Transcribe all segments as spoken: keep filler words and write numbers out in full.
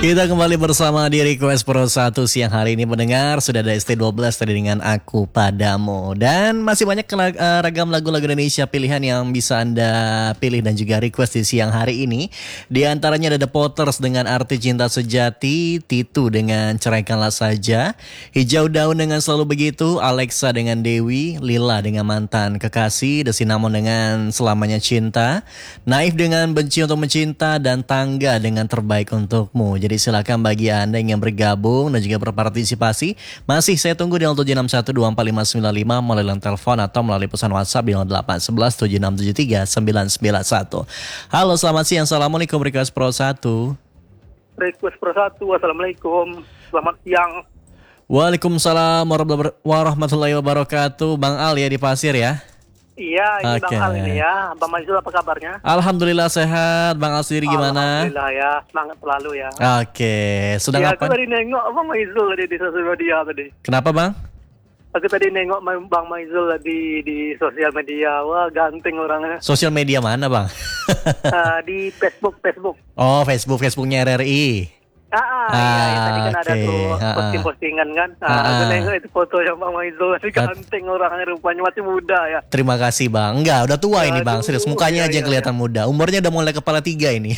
Kita kembali bersama di Request Pro satu siang hari ini mendengar sudah ada S T dua belas tadi dengan Aku Padamu. Dan masih banyak uh, ragam lagu-lagu Indonesia pilihan yang bisa Anda pilih dan juga request di siang hari ini. Di antaranya ada The Potters dengan Arti Cinta Sejati, Titu dengan Ceraikanlah Saja, Hijau Daun dengan Selalu Begitu, Alexa dengan Dewi, Lila dengan Mantan Kekasih, The Cinnamon dengan Selamanya Cinta, Naif dengan Benci Untuk Mencinta, dan Tangga dengan Terbaik Untukmu. Jadi silakan bagi Anda yang ingin bergabung dan juga berpartisipasi. Masih saya tunggu di nol tujuh enam satu dua empat lima sembilan lima melalui telepon atau melalui pesan WhatsApp di nol delapan satu satu tujuh enam tujuh tiga sembilan sembilan satu. Halo, selamat siang. Assalamualaikum Request Pro satu. Request Pro satu. Assalamualaikum. Selamat siang. Waalaikumsalam warahmatullahi wabarakatuh. Bang Al ya di Pasir ya. Iya, ini okay. Bang Al ini ya. Bang Maizul apa kabarnya? Alhamdulillah sehat. Bang Al sendiri gimana? Alhamdulillah ya, semangat selalu ya. Oke, okay. Sudah ya, ngapain? Aku tadi nengok Bang Maizul tadi di sosial media tadi. Kenapa Bang? Aku tadi nengok Bang Maizul tadi di sosial media. Wah, ganteng orangnya. Sosial media mana Bang? uh, di Facebook, Facebook. Oh, Facebook, Facebooknya R R I. Ah, ah, ah iya, iya, tadi kan okay. ada tuh posting-postingan kan. Ah, ah. Aku nengok itu foto yang Bang Maizul, ganteng orangnya, rupanya masih muda ya. Terima kasih Bang. Enggak, udah tua ya, ini Bang. Serius, mukanya iya, aja iya, kelihatan iya. muda. Umurnya udah mulai kepala tiga ini.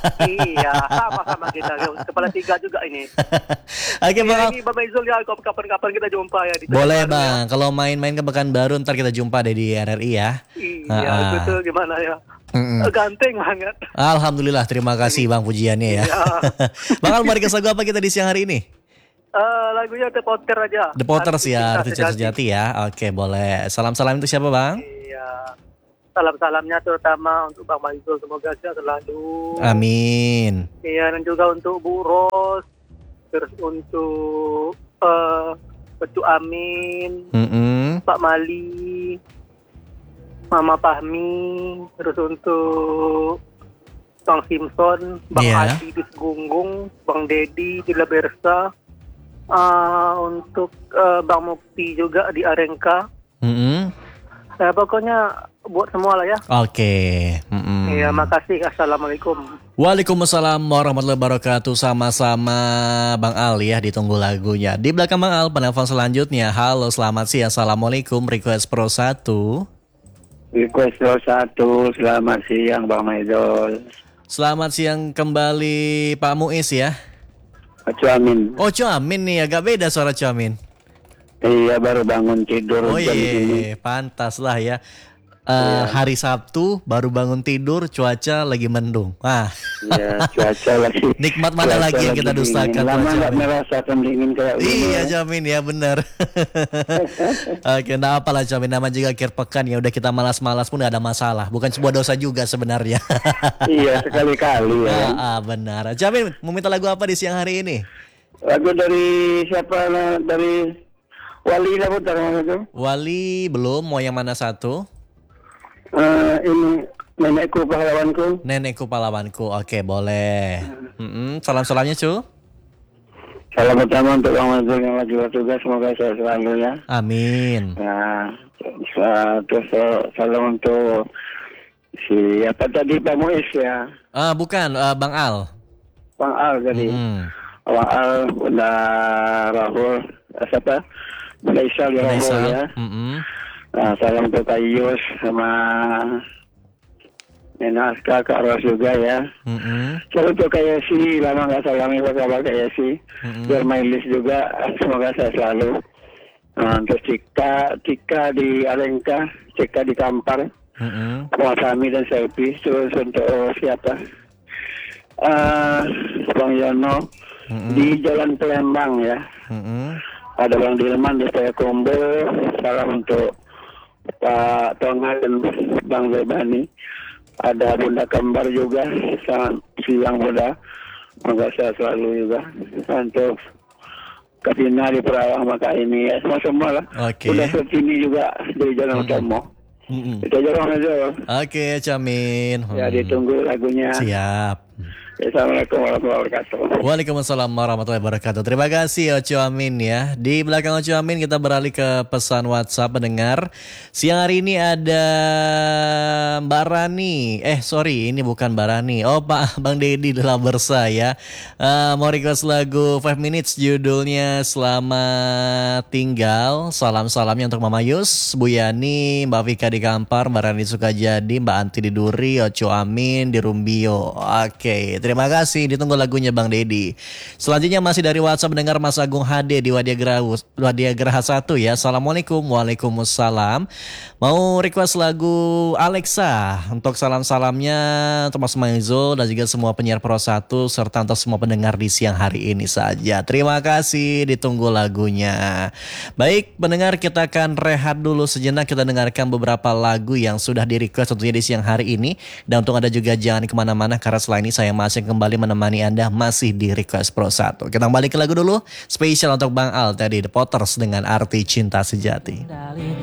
Iya, sama-sama kita. Kepala tiga juga ini. Oke okay, Bang. Ini Bang Maizul ya, kapan-kapan kita jumpa ya. Di boleh Bang, ya. Kalau main-main ke Pekanbaru ntar kita jumpa deh di R R I ya. Iya, ah. Betul gimana ya. Mm-mm. Ganteng banget. Alhamdulillah, terima kasih Bang pujiannya ya. Iya. Bang Al, mau dikasih lagu apa kita di siang hari ini? Uh, lagunya The Potters aja. The Potters ya, Arti Cinta Sejati ya. Oke, boleh. Salam-salam untuk siapa Bang? Iya. Salam-salamnya terutama untuk Bang Maizul, semoga sehat selalu. Amin. Iya, dan juga untuk Bu Ros, terus untuk uh, Pecu Amin, Mm-mm. Pak Mali, Mama Pahmi, terus untuk Bang Simpson, Bang yeah. Adi di Segunggung, Bang Dedi di Labersa, uh, untuk uh, Bang Mukti juga di Arengka. Mm-hmm. Ya, pokoknya buat semua lah ya. Oke. Okay. Iya, makasih. Assalamualaikum. Waalaikumsalam warahmatullahi wabarakatuh. Sama-sama Bang Al ya, ditunggu lagunya. Di belakang Bang Al, penelpon selanjutnya. Halo, selamat siang. Assalamualaikum. Request Pro satu. Request Pro satu, selamat siang Bang Maizul. Selamat siang kembali Pak Muiz ya. Cuamin. Oh Cuamin nih, agak beda suara Cuamin. Iya, baru bangun tidur. Oh iya, pantas lah ya. Uh, iya. Hari Sabtu baru bangun tidur, cuaca lagi mendung. Wah. Iya, cuaca lagi. Nikmat mana lagi yang kita dustakan? Lama nggak merasakan dingin kayak ini. Iya, Jamin ya benar. Oke, nah apalah Jamin, nama juga akhir pekan ya, udah kita malas-malas pun nggak ada masalah. Bukan sebuah dosa juga sebenarnya. Iya, sekali-kali ya. Ah, ah, benar. Jamin, mau minta lagu apa di siang hari ini? Lagu dari siapa? Dari Wali lah putar itu. Wali belum, mau yang mana satu? Uh, ini Nenekku Pahlawanku. Nenekku Pahlawanku, oke boleh. Mm-hmm. Salam-salamnya cu. Salam utama untuk Bang Maizul yang lagi bertugas, semoga sehat selalu ya. Amin. Nah, terus salam untuk siapa tadi, Pak Muiz ya? Ah bukan, uh, Bang Al. Bang Al tadi. Mm. Bang Al, Bunda Rahul, siapa? Bunda Isal ya Rahul ya. Mm-hmm. Nah, salam untuk Kak Yus sama Nena Aska, Kak Ros juga ya. Mm-hmm. Salam untuk Kak Yesi, lama gak salami apa kabar Kak Yesi. Mm-hmm. Biar Mailis juga, semoga saya selalu. Nah, terus Cika, Cika di Alengka, Cika di Kampar, mm-hmm. Wasami dan Selfie. Terus untuk oh, siapa? Uh, Bang Yono, mm-hmm. di Jalan Palembang ya. Mm-hmm. Ada Bang Dilman di Payakumbuh. Salam untuk Pak Tonga dan Bang Zebani. Ada Bunda Kembar juga, selamat siang Bunda. Semoga saya selalu juga. Untuk Katina di Perawang maka ini ya, semua-semua lah. Okay. Udah sini juga dari Jalan Utama. Mm-hmm. Itu aja Bang Maizul. Oke, Camin. Ya, ditunggu lagunya. Siap. Assalamualaikum warahmatullahi wabarakatuh. Waalaikumsalam warahmatullahi wabarakatuh. Terima kasih Ocho Amin ya. Di belakang Ocho Amin kita beralih ke pesan WhatsApp pendengar. Siang hari ini ada Mbak Rani. Eh sorry ini bukan Mbak Rani. Oh Pak Bang Deddy dalam bersa ya. Uh, mau request lagu five minutes judulnya Selamat Tinggal. Salam-salamnya untuk Mama Yus, Bu Yani, Mbak Vika di Kampar, Mbak Rani Sukajadi, Mbak Anti di Duri, Ocho Amin di Rumbio. Oke, terima kasih. Ditunggu lagunya Bang Deddy. Selanjutnya masih dari WhatsApp mendengar Mas Agung H D di Wadiagraha Wadiagraha satu ya. Assalamualaikum. Waalaikumsalam. Mau request lagu Alexa untuk salam-salamnya untuk Mas Maizo dan juga semua penyiar Pro satu serta untuk semua pendengar di siang hari ini saja. Terima kasih. Ditunggu lagunya. Baik, pendengar kita akan rehat dulu sejenak. Kita dengarkan beberapa lagu yang sudah di request tentunya di siang hari ini. Dan untuk Anda juga jangan kemana-mana karena selain ini saya masih kembali menemani Anda masih di Request Pro satu. Kita kembali ke lagu dulu. Spesial untuk Bang Al tadi The Potters dengan Arti Cinta Sejati.